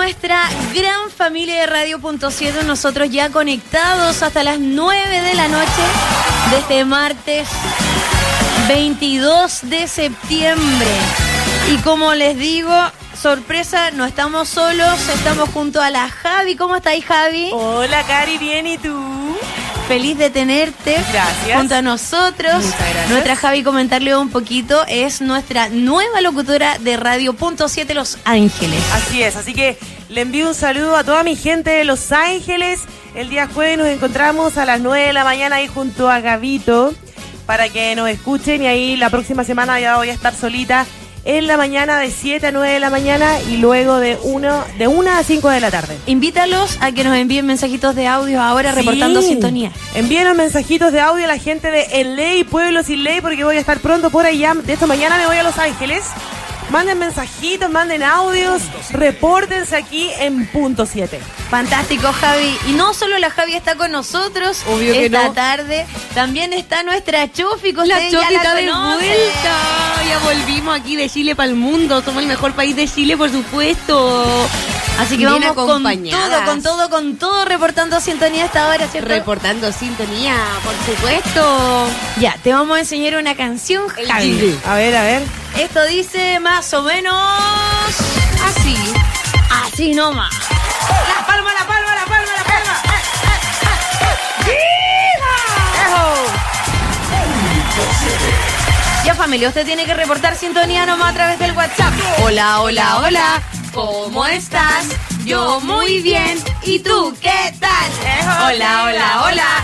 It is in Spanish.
nuestra gran familia de Radio.7, nosotros ya conectados hasta las 9 de la noche de este martes 22 de septiembre. Y como les digo, sorpresa, no estamos solos, estamos junto a la Javi. ¿Cómo estáis, Javi? Hola, Cari, bien, ¿y tú? Feliz de tenerte. Gracias. Junto a nosotros. Muchas gracias. Nuestra Javi, comentarle un poquito, es nuestra nueva locutora de Radio.7 Los Ángeles. Así es, así que le envío un saludo a toda mi gente de Los Ángeles. El día jueves nos encontramos a las 9 de la mañana ahí junto a Gabito para que nos escuchen, y ahí la próxima semana ya voy a estar solita en la mañana de 7 a 9 de la mañana y luego de 1 a 5 de la tarde. Invítalos a que nos envíen mensajitos de audio ahora reportando sintonía. Envíen los mensajitos de audio a la gente de LA, Pueblo Sin Ley, porque voy a estar pronto por allá. De esta mañana me voy a Los Ángeles. Manden mensajitos, manden audios, repórtense aquí en Punto 7. Fantástico, Javi. Y no solo la Javi está con nosotros Obvio que esta no. tarde, también está nuestra Chofi. que La ustedes ya Chofi está de conocen. vuelta. Ya volvimos aquí de Chile para el mundo. Somos el mejor país de Chile, por supuesto. Así que Bien vamos acompañadas. con todo, reportando sintonía a esta hora, ¿cierto? Reportando sintonía, por supuesto. Ya, te vamos a enseñar una canción, El Javi. jingle. A ver. Esto dice más o menos Así. así nomás. ¡La palma! Ya, familia, usted tiene que reportar sintonía nomás a través del WhatsApp. Hola, hola, hola. ¿Cómo estás? Yo muy bien. ¿Y tú qué tal? Hola, hola, hola.